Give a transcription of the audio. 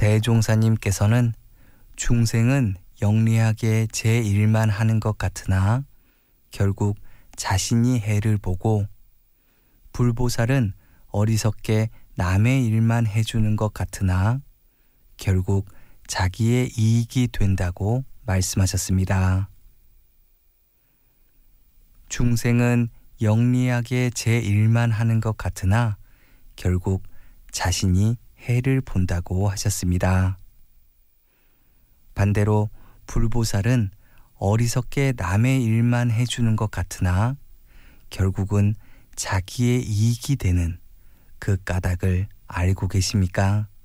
대종사님께서는 중생은 영리하게 제 일만 하는 것 같으나 결국 자신이 해를 보고, 불보살은 어리석게 남의 일만 해주는 것 같으나 결국 자기의 이익이 된다고 말씀하셨습니다. 중생은 영리하게 제 일만 하는 것 같으나 결국 자신이 해를 본다고 하셨습니다. 반대로 불보살은 어리석게 남의 일만 해주는 것 같으나 결국은 자기의 이익이 되는 그 까닭을 알고 계십니까?